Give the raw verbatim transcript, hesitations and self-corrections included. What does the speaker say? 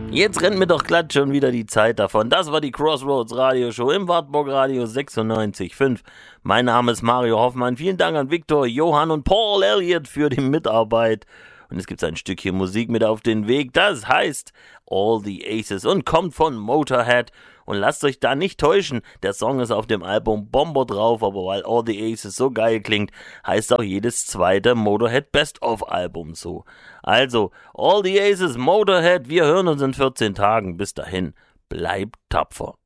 Jetzt rennt mir doch glatt schon wieder die Zeit davon. Das war die Crossroads Radioshow im Wartburg Radio sechsundneunzig Komma fünf. Mein Name ist Mario Hoffmann. Vielen Dank an Victor, Johann und Paul Elliott für die Mitarbeit. Und es gibt ein Stückchen Musik mit auf den Weg. Das heißt All the Aces und kommt von Motorhead. Und lasst euch da nicht täuschen, der Song ist auf dem Album Bomber drauf, aber weil All the Aces so geil klingt, heißt auch jedes zweite Motorhead Best-of-Album so. Also, All the Aces, Motorhead, wir hören uns in vierzehn Tagen. Bis dahin, bleibt tapfer.